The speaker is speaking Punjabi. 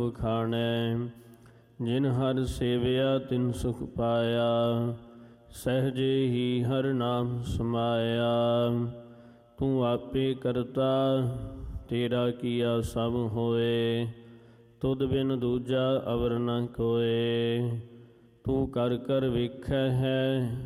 ਵਖਾਣੈ। ਜਿਨ ਹਰ ਸੇਵਿਆ ਤਿਨ ਸੁਖ ਪਾਇਆ, ਸਹਿਜੇ ਹੀ ਹਰ ਨਾਮ ਸਮਾਇਆ। ਤੂੰ ਆਪੇ ਕਰਤਾ ਤੇਰਾ ਕੀਆ ਸਭ ਹੋਏ, ਤੁਧ ਬਿਨ ਦੂਜਾ ਅਵਰ ਨ ਕੋਇ। ਤੂੰ ਕਰ ਕਰ ਵੇਖੈ ਹੈ